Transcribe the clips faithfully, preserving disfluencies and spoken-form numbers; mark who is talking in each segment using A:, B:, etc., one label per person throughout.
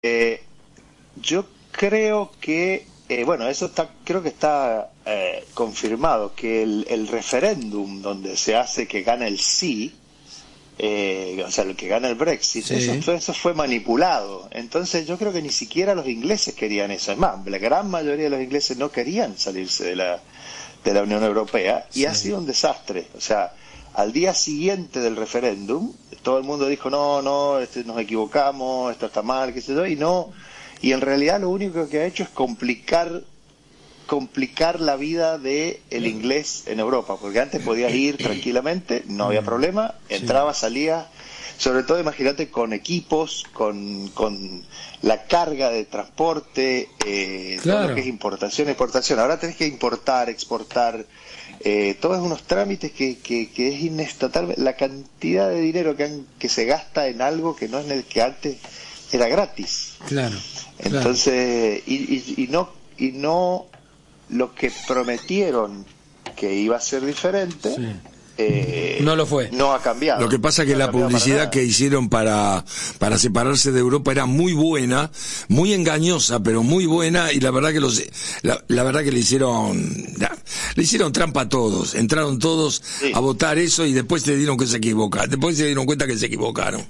A: Eh, yo creo que, eh, bueno, eso está, creo que está eh, confirmado, que el, el referéndum donde se hace que gana el sí, eh, o sea, el que gana el Brexit, sí. eso, todo eso fue manipulado. Entonces yo creo que ni siquiera los ingleses querían eso. Es más, la gran mayoría de los ingleses no querían salirse de la, de la Unión Europea, y sí. ha sido un desastre. O sea, al día siguiente del referéndum, todo el mundo dijo, no, no, este, nos equivocamos, esto está mal, qué sé yo, y no, y en realidad lo único que ha hecho es complicar complicar la vida de el inglés en Europa, porque antes podías ir tranquilamente, no había problema, entrabas, salías, sobre todo imagínate con equipos, con, con la carga de transporte, eh, claro. todo lo que es importación, exportación, ahora tenés que importar, exportar, eh, todos unos trámites que, que, que es inestable, la cantidad de dinero que, han, que se gasta en algo que no es el que antes era gratis.
B: Claro.
A: Entonces, claro. Y, y, y no, y no lo que prometieron que iba a ser diferente, sí. eh,
B: no lo fue.
A: No ha cambiado.
C: Lo que pasa es que
A: no
C: la publicidad que hicieron para para separarse de Europa era muy buena, muy engañosa, pero muy buena, y la verdad que los la, la verdad que le hicieron la, le hicieron trampa a todos. Entraron todos sí. a votar eso y después se dieron que se equivocaron. Después se dieron cuenta que se equivocaron.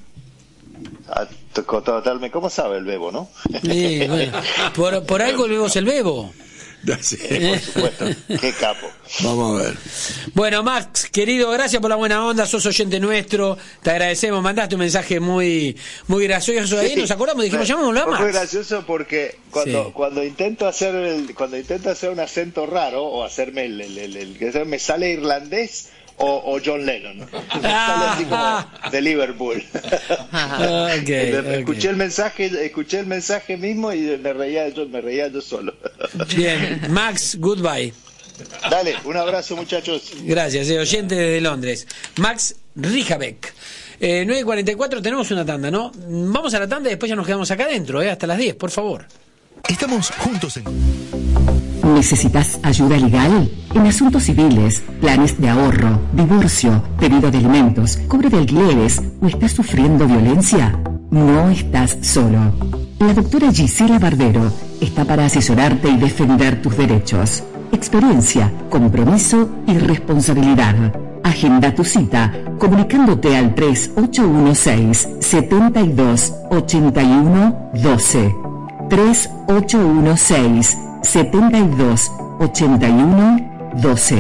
A: Totalmente. ¿Cómo sabe el Bebo, no?
B: Sí, bueno, por, por algo el Bebo es el Bebo.
A: Sí, por supuesto. Qué capo.
C: Vamos a ver.
B: Bueno, Max, querido, gracias por la buena onda, sos oyente nuestro, te agradecemos, mandaste un mensaje muy muy gracioso ahí, sí. nos acordamos, dijimos, llamémoslo a Max.
A: Fue gracioso porque cuando sí. cuando intento hacer el, cuando intento hacer un acento raro o hacerme el, el, el, el, el me sale irlandés o, o John Lennon, ¿no? Me sale así como de Liverpool.
B: Okay, okay.
A: Escuché el mensaje, escuché el mensaje mismo y me reía yo, me reía yo solo.
B: Bien, Max, goodbye.
A: Dale, un abrazo, muchachos.
B: Gracias, eh, oyente desde Londres. Max Rijabek. Eh, nueve cuarenta y cuatro, tenemos una tanda, ¿no? Vamos a la tanda y después ya nos quedamos acá adentro, eh, hasta las diez, por favor.
D: Estamos juntos en...
E: ¿Necesitas ayuda legal? En asuntos civiles, planes de ahorro, divorcio, pedido de alimentos, cobro de alquileres o estás sufriendo violencia, no estás solo. La doctora Gisela Barbero está para asesorarte y defender tus derechos. Experiencia, compromiso y responsabilidad. Agenda tu cita comunicándote al tres ocho uno seis, siete dos, ocho uno uno dos. tres ocho uno seis, siete dos, ocho uno dos.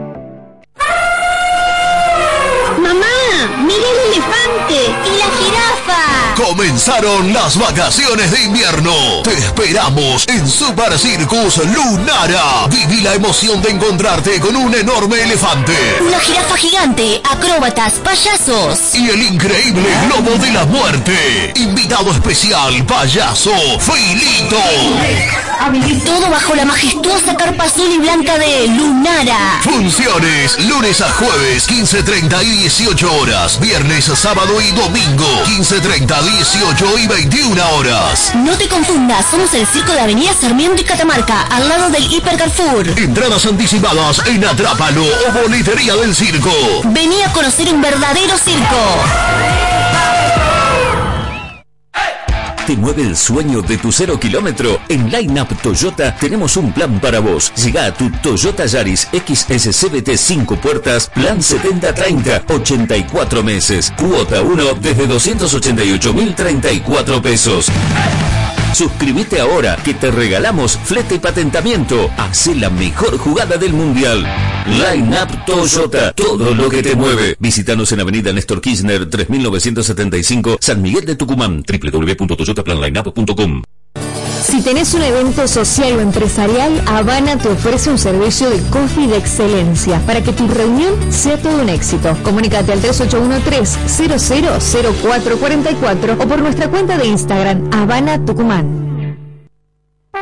F: ¡Mamá! ¡Mira el elefante! ¡Y la jirafa!
D: Comenzaron las vacaciones de invierno. Te esperamos en Super Circus Lunara. Viví la emoción de encontrarte con un enorme elefante,
F: una jirafa gigante, acróbatas, payasos
D: y el increíble globo de la muerte. Invitado especial, payaso Filito.
F: Y todo bajo la majestuosa carpa azul y blanca de Lunara.
D: Funciones lunes a jueves, quince treinta y dieciocho horas. Viernes, sábado y domingo, quince treinta, dieciocho y veintiuna horas.
F: No te confundas, somos el circo de Avenida Sarmiento y Catamarca, al lado del Hiper Carrefour.
D: Entradas anticipadas en Atrápalo o Boletería del Circo.
F: Vení a conocer un verdadero circo.
G: ¿Te mueve el sueño de tu cero kilómetro? En Line Up Toyota tenemos un plan para vos. Llega a tu Toyota Yaris X S C V T cinco puertas, plan setenta treinta, ochenta y cuatro meses. Cuota uno desde doscientos ochenta y ocho mil treinta y cuatro pesos. Suscríbete ahora que te regalamos flete y patentamiento. Hacé la mejor jugada del mundial. Line Up Toyota, todo lo que te mueve. Visítanos en Avenida Néstor Kirchner tres mil novecientos setenta y cinco, San Miguel de Tucumán. doble u doble u doble u punto toyota plan line up punto com.
H: Si tenés un evento social o empresarial, Habana te ofrece un servicio de coffee de excelencia para que tu reunión sea todo un éxito. Comunícate al tres ocho uno tres, cero cero cero cuatro cuatro cuatro o por nuestra cuenta de Instagram, Habana Tucumán.